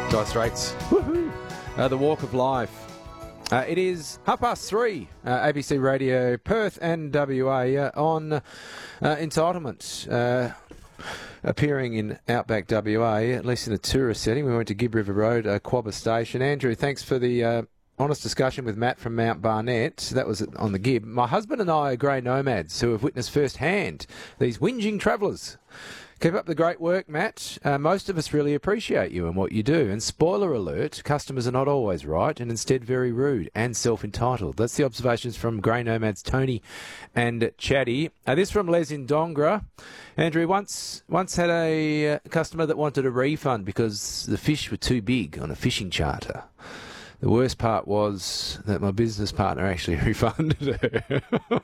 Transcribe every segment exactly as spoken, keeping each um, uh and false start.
Dire Straits. Woohoo! Uh, the Walk of Life. Uh, it is half past three, uh, A B C Radio, Perth and W A uh, on uh, Entitlement. Uh, appearing in Outback W A, at least in a tourist setting. We went to Gibb River Road, uh, Quabba Station. Andrew, thanks for the uh, honest discussion with Matt from Mount Barnett. That was on the Gibb. My husband and I are grey nomads who have witnessed firsthand these whinging travellers. Keep up the great work, Matt. Uh, most of us really appreciate you and what you do. And spoiler alert, customers are not always right and instead very rude and self-entitled. That's the observations from Grey Nomads Tony and Chatty. Uh, this from Les in Dongra. Andrew, once once had a uh, customer that wanted a refund because the fish were too big on a fishing charter. The worst part was that my business partner actually refunded her.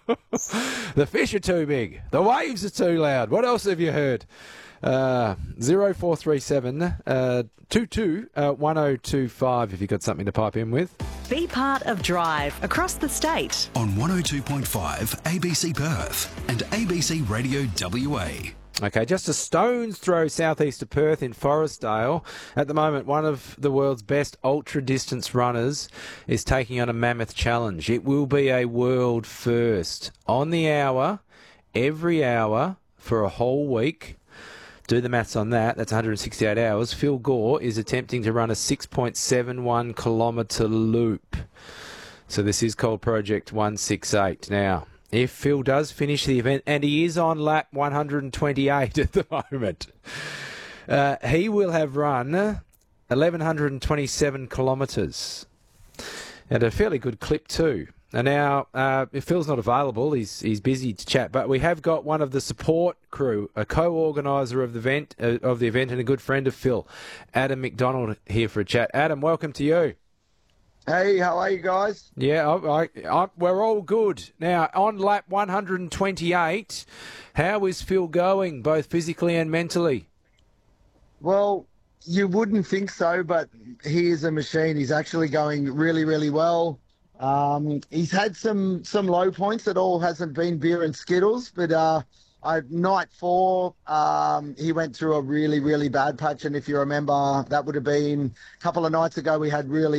The fish are too big. The waves are too loud. What else have you heard? Uh, zero four three seven uh, two two uh, one oh two five if you've got something to pipe in with. Be part of Drive across the state. On one oh two point five A B C Perth and A B C Radio W A. Okay, just a stone's throw southeast of Perth in Forestdale. At the moment, one of the world's best ultra-distance runners is taking on a mammoth challenge. It will be a world first. On the hour, every hour, for a whole week. Do the maths on that. That's one hundred sixty-eight hours. Phil Gore is attempting to run a six point seven one kilometre loop. So this is called Project one sixty-eight. Now, if Phil does finish the event, and he is on lap one hundred twenty-eight at the moment, uh, he will have run one thousand one hundred twenty-seven kilometres at a fairly good clip too. And now, uh, if Phil's not available, he's he's busy to chat, but we have got one of the support crew, a co-organiser of the event, uh, of the event and a good friend of Phil, Adam McDonald, here for a chat. Adam, welcome to you. Hey, how are you guys? Yeah, I, I, I, we're all good. Now, on lap one hundred twenty-eight, how is Phil going, both physically and mentally? Well, you wouldn't think so, but he is a machine. He's actually going really, really well. Um, he's had some, some low points. It all hasn't been beer and Skittles, but uh, I, night four, um, he went through a really, really bad patch. And if you remember, that would have been a couple of nights ago, we had really